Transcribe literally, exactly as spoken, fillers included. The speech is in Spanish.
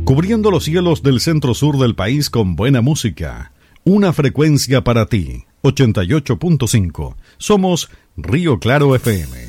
Cubriendo los cielos del centro-sur del país con buena música. Una frecuencia para ti, ochenta y ocho punto cinco. Somos Río Claro F M.